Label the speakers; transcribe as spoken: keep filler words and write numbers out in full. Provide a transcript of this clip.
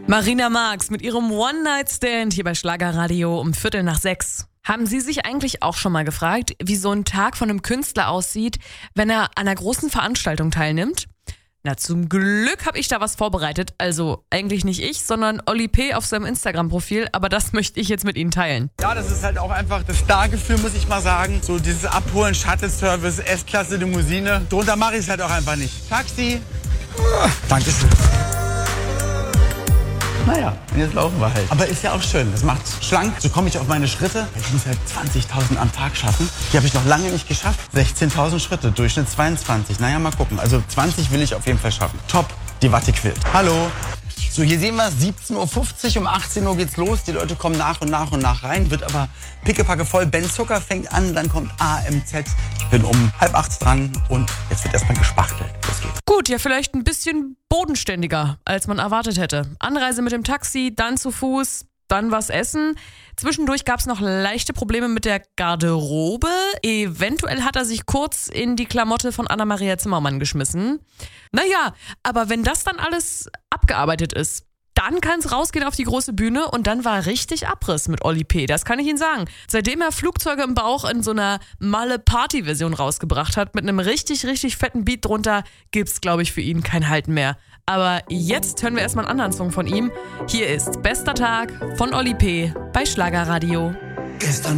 Speaker 1: Marina Marx mit ihrem One-Night-Stand hier bei Schlagerradio um Viertel nach sechs. Haben Sie sich eigentlich auch schon mal gefragt, wie so ein Tag von einem Künstler aussieht, wenn er an einer großen Veranstaltung teilnimmt? Na, zum Glück habe ich da was vorbereitet. Also eigentlich nicht ich, sondern Oli P. auf seinem Instagram-Profil. Aber das möchte ich jetzt mit Ihnen teilen.
Speaker 2: Ja, das ist halt auch einfach das Stargefühl, muss ich mal sagen. So dieses Abholen, Shuttle-Service, S-Klasse, Limousine. Drunter mache ich es halt auch einfach nicht. Taxi. Dankeschön. Naja, und jetzt laufen wir halt. Aber ist ja auch schön, das macht schlank. So komme ich auf meine Schritte. Ich muss halt zwanzigtausend am Tag schaffen. Die habe ich noch lange nicht geschafft. sechzehntausend Schritte, Durchschnitt zweiundzwanzig. Naja, mal gucken. Also zwanzig will ich auf jeden Fall schaffen. Top, die Watte quillt. Hallo. So, hier sehen wir siebzehn Uhr fünfzig, um achtzehn Uhr geht's los. Die Leute kommen nach und nach und nach rein, wird aber pickepacke voll. Ben Zucker fängt an, dann kommt A M Z. Ich bin um halb acht dran und jetzt wird erstmal gespachtelt. Los geht's.
Speaker 1: Gut, ja vielleicht ein bisschen bodenständiger, als man erwartet hätte. Anreise mit dem Taxi, dann zu Fuß, dann was essen. Zwischendurch gab es noch leichte Probleme mit der Garderobe. Eventuell hat er sich kurz in die Klamotte von Anna-Maria Zimmermann geschmissen. Naja, aber wenn das dann alles abgearbeitet ist, dann kann es rausgehen auf die große Bühne und dann war richtig Abriss mit Oli P. Das kann ich Ihnen sagen. Seitdem er Flugzeuge im Bauch in so einer Malle-Party-Version rausgebracht hat, mit einem richtig, richtig fetten Beat drunter, gibt's, glaube ich, für ihn kein Halten mehr. Aber jetzt hören wir erstmal einen anderen Song von ihm. Hier ist Bester Tag von Oli P. bei Schlagerradio.
Speaker 2: Gestern